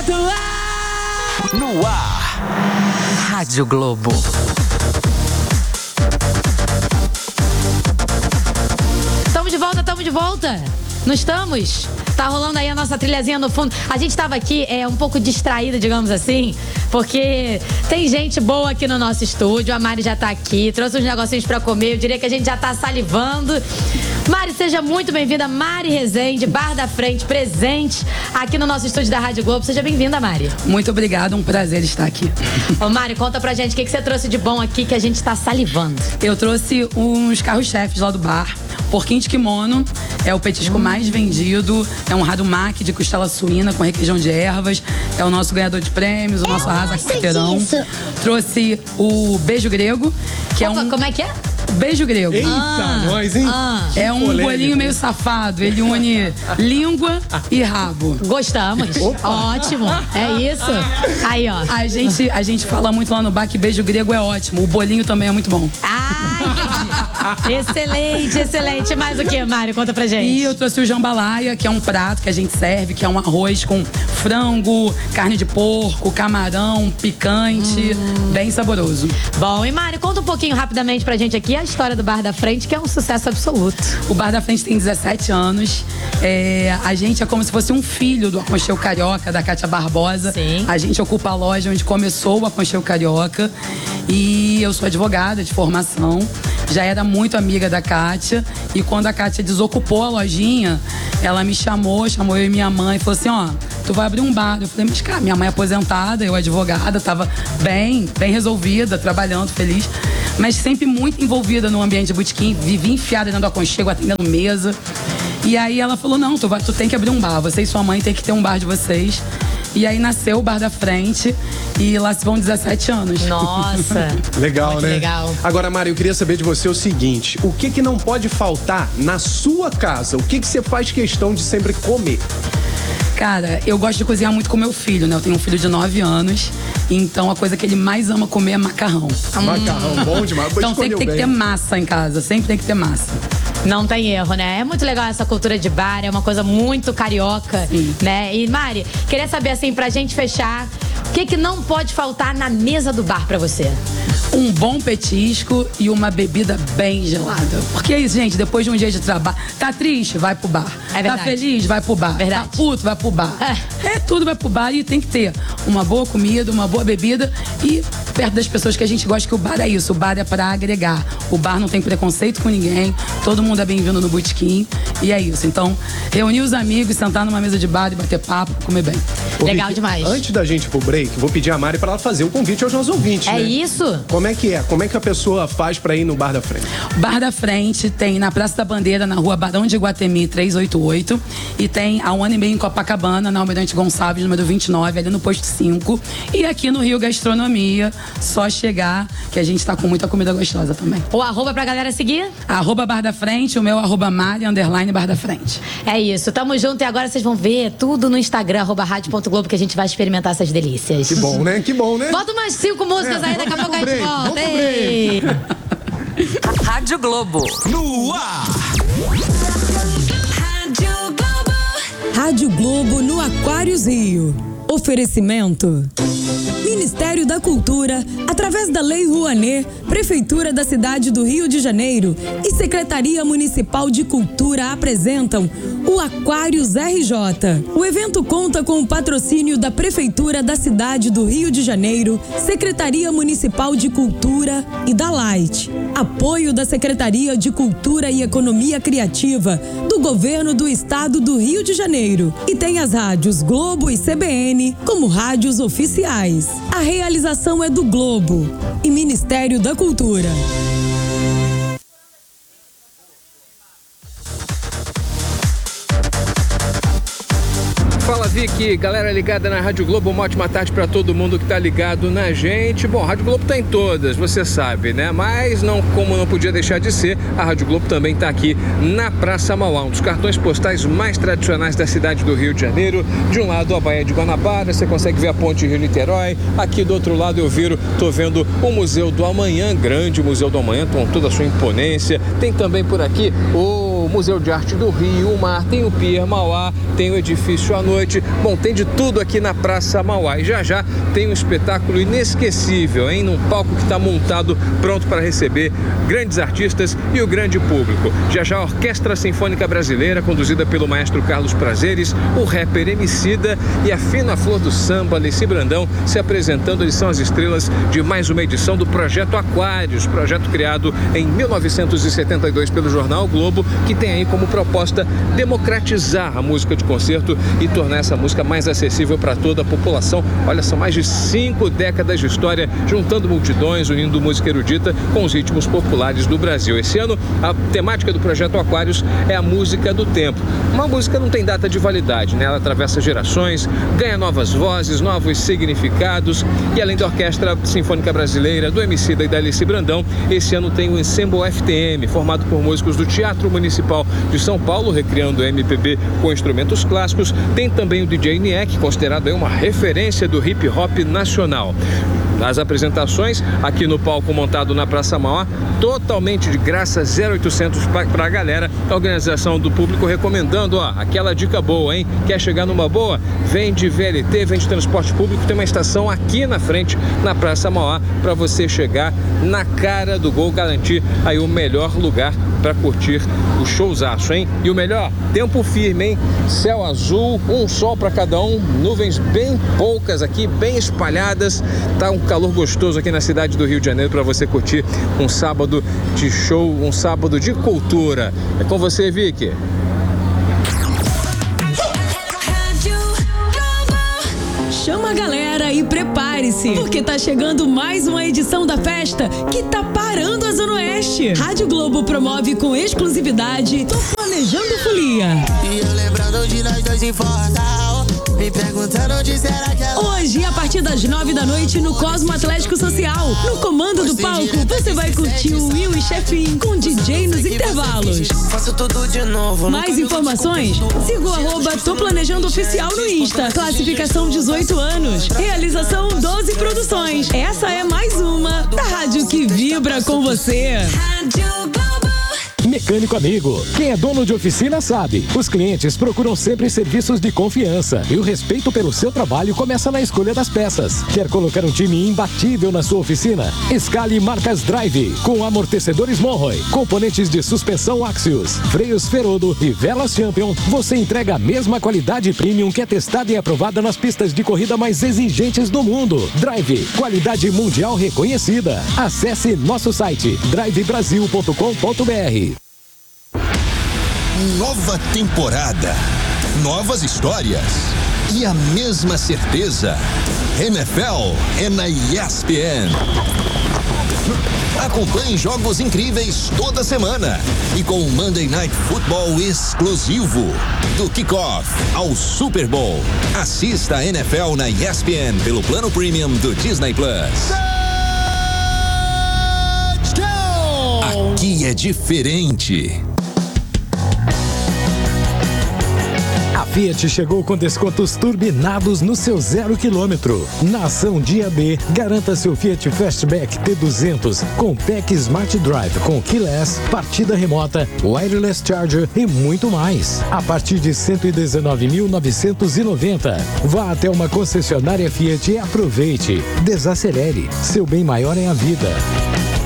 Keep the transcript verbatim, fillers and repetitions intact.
Imediato ar. No ar, Rádio Globo. Estamos de volta, estamos de volta. Não estamos? Tá rolando aí a nossa trilhazinha no fundo. A gente tava aqui é, um pouco distraída, digamos assim, porque tem gente boa aqui no nosso estúdio. A Mari já tá aqui, trouxe uns negocinhos pra comer. Eu diria que a gente já tá salivando. Mari, seja muito bem-vinda. Mari Rezende, Bar da Frente, presente aqui no nosso estúdio da Rádio Globo. Seja bem-vinda, Mari. Muito obrigada, um prazer estar aqui. Ô, Mari, conta pra gente o que, que você trouxe de bom aqui que a gente tá salivando. Eu trouxe uns carros-chefes lá do bar. Porquinho de kimono, é o petisco hum. mais vendido. É um radumaki de costela suína com requeijão de ervas. É o nosso ganhador de prêmios, o nosso é, arrasa carteirão. Trouxe o beijo grego, que Opa, é um... Como é que é? Beijo grego. Eita, ah, nós, hein? Ah. É um polêmico. bolinho meio safado. Ele une língua e rabo. Gostamos. Opa. Ótimo. É isso. Aí, ó. A gente, a gente fala muito lá no bar que beijo grego é ótimo. O bolinho também é muito bom. Ai, excelente, excelente. Mais o que, Mário? Conta pra gente. E eu trouxe o jambalaya, que é um prato que a gente serve, que é um arroz com frango, carne de porco, camarão, picante, hum. bem saboroso. Bom, e Mário, conta um pouquinho rapidamente pra gente aqui a história do Bar da Frente, que é um sucesso absoluto. O Bar da Frente tem dezessete anos. É, a gente é como se fosse um filho do Aconchego Carioca, da Kátia Barbosa. Sim. A gente ocupa a loja onde começou o Aconchego Carioca. E eu sou advogada de formação. Já era muito amiga da Kátia. E quando a Kátia desocupou a lojinha, ela me chamou, chamou eu e minha mãe e falou assim, ó, tu vai abrir um bar. Eu falei, mas cara, minha mãe é aposentada, eu advogada, tava bem, bem resolvida, trabalhando, feliz. Mas sempre muito envolvida no ambiente de botequim, vivia enfiada dentro do aconchego, atendendo mesa. E aí ela falou, não, tu, vai, tu tem que abrir um bar, você e sua mãe tem que ter um bar de vocês. E aí nasceu o Bar da Frente e lá se vão dezessete anos. Nossa. Legal, muito né? Legal. Agora, Mari, eu queria saber de você o seguinte, o que que não pode faltar na sua casa? O que que você faz questão de sempre comer? Cara, eu gosto de cozinhar muito com meu filho, né? Eu tenho um filho de nove anos, então a coisa que ele mais ama comer é macarrão. Macarrão, bom demais. Então sempre tem que ter massa em casa, sempre tem que ter massa. Não tem erro, né? É muito legal essa cultura de bar, é uma coisa muito carioca, Sim. né? E Mari, queria saber assim, pra gente fechar, o que que não pode faltar na mesa do bar pra você? Um bom petisco e uma bebida bem gelada. Porque é isso, gente, depois de um dia de trabalho, tá triste? Vai pro bar. É verdade. Tá feliz? Vai pro bar. Verdade. Tá puto? Vai pro bar. É. é, tudo vai pro bar e tem que ter uma boa comida, uma boa bebida e perto das pessoas que a gente gosta, que o bar é isso. O bar é pra agregar. O bar não tem preconceito com ninguém, todo mundo é bem-vindo no botequim e é isso. Então, reunir os amigos, sentar numa mesa de bar e bater papo, comer bem. Ô, Legal Vicky, demais. Antes da gente ir pro break, vou pedir a Mari pra ela fazer um convite aos nossos ouvintes, É né? isso? Como é que é? Como é que a pessoa faz pra ir no Bar da Frente? Bar da Frente tem na Praça da Bandeira, na rua Barão de Iguatemi trezentos e oitenta e oito. E tem há um ano e meio em Copacabana, na Almirante Gonçalves, número vinte e nove, ali no posto cinco. E aqui no Rio Gastronomia, só chegar, que a gente tá com muita comida gostosa também. O arroba pra galera seguir? Arroba Bar da Frente, o meu arroba Mari, underline Bar da Frente. É isso, tamo junto e agora vocês vão ver tudo no Instagram, arroba rádio ponto globo, que a gente vai experimentar essas delícias. Que bom, né? Que bom, né? Bota umas cinco músicas É, aí, daqui a pouco a gente break, volta. vamos pro Ei. Rádio Globo. No ar. Rádio Globo no Aquários Rio. Oferecimento: Ministério da Cultura, através da Lei Rouanet, Prefeitura da cidade do Rio de Janeiro e Secretaria Municipal de Cultura apresentam o Aquários R J. O evento conta com o patrocínio da Prefeitura da cidade do Rio de Janeiro, Secretaria Municipal de Cultura e da Light. Apoio da Secretaria de Cultura e Economia Criativa do Governo do Estado do Rio de Janeiro. E tem as rádios Globo e C B N como rádios oficiais. A realização é do Globo e Ministério da Cultura. Fala, Vicky, galera ligada na Rádio Globo, uma ótima tarde para todo mundo que tá ligado na gente. Bom, a Rádio Globo tá em todas, você sabe, né? Mas não, como não podia deixar de ser, a Rádio Globo também tá aqui na Praça Mauá, um dos cartões postais mais tradicionais da cidade do Rio de Janeiro. De um lado a Baía de Guanabara, você consegue ver a Ponte Rio-Niterói. Aqui do outro lado eu viro, tô vendo o Museu do Amanhã, grande Museu do Amanhã, com toda a sua imponência. Tem também por aqui o o Museu de Arte do Rio, o Mar, tem o Pier Mauá, tem o Edifício à Noite. Bom, tem de tudo aqui na Praça Mauá. E já já tem um espetáculo inesquecível, hein? Num palco que está montado, pronto para receber grandes artistas e o grande público. Já já a Orquestra Sinfônica Brasileira, conduzida pelo maestro Carlos Prazeres, o rapper Emicida e a fina flor do samba, Alessi Brandão, se apresentando. Eles são as estrelas de mais uma edição do Projeto Aquários, projeto criado em mil novecentos e setenta e dois pelo jornal O Globo, que tem aí como proposta democratizar a música de concerto e tornar essa música mais acessível para toda a população. Olha, são mais de cinco décadas de história, juntando multidões, unindo música erudita com os ritmos populares do Brasil. Esse ano, a temática do Projeto Aquários é a música do tempo. Uma música não tem data de validade, né? Ela atravessa gerações, ganha novas vozes, novos significados. E além da Orquestra Sinfônica Brasileira, do Emicida e da Alessi Brandão, esse ano tem o Ensemble F T M, formado por músicos do Teatro Municipal de São Paulo, recriando o M P B com instrumentos clássicos. Tem também o D J Niek, considerado aí uma referência do hip hop nacional. As apresentações aqui no palco montado na Praça Mauá, totalmente de graça, zero oitocentos para a galera. A organização do público recomendando, ó, aquela dica boa, hein? Quer chegar numa boa? Vem de V L T, vem de transporte público, tem uma estação aqui na frente, na Praça Mauá, para você chegar na cara do gol, garantir aí o melhor lugar para curtir o showzaço, hein? E o melhor, tempo firme, hein? Céu azul, um sol para cada um, nuvens bem poucas aqui, bem espalhadas. Tá um calor gostoso aqui na cidade do Rio de Janeiro para você curtir um sábado de show, um sábado de cultura. É com você, Vicky. Chama a galera e prepare-se, porque tá chegando mais uma edição da festa que tá parando a Zona Oeste. Rádio Globo promove com exclusividade Tô Planejando Folia. E eu lembrando de nós dois em Fortal, me perguntando onde será que ela... Hoje, a partir das nove da noite, no Cosmo Atlético Social. No comando do palco, você vai curtir o Will e Chefin com D J nos intervalos. Faço tudo de novo. Mais informações? Siga o arroba Tô Planejando Oficial no Insta. Classificação dezoito anos. Realização doze Produções. Essa é mais uma da rádio que vibra com você. Mecânico Amigo. Quem é dono de oficina sabe. Os clientes procuram sempre serviços de confiança e o respeito pelo seu trabalho começa na escolha das peças. Quer colocar um time imbatível na sua oficina? Escale marcas Drive, com amortecedores Monroe, componentes de suspensão Axios, freios Ferodo e velas Champion. Você entrega a mesma qualidade premium que é testada e aprovada nas pistas de corrida mais exigentes do mundo. Drive, qualidade mundial reconhecida. Acesse nosso site drive brasil ponto com ponto b r. Nova temporada, novas histórias e a mesma certeza. N F L é na E S P N. Acompanhe jogos incríveis toda semana e com o Monday Night Football exclusivo. Do kickoff ao Super Bowl. Assista a N F L na E S P N pelo plano premium do Disney Plus. Aqui é diferente. A Fiat chegou com descontos turbinados no seu zero quilômetro. Na ação Dia B, garanta seu Fiat Fastback T duzentos com P E C Smart Drive com Keyless, partida remota, wireless charger e muito mais. A partir de cento e dezenove mil novecentos e noventa. Vá até uma concessionária Fiat e aproveite. Desacelere. Seu bem maior é a vida.